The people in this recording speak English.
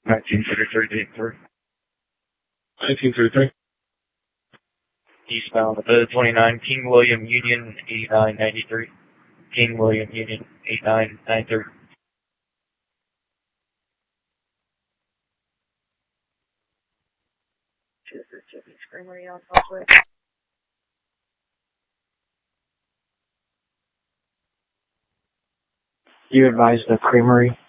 1933, D3. 1933. Eastbound at the 29, King William Union 8993. King William Union 8993. Creamery on Causeway. You advise the Creamery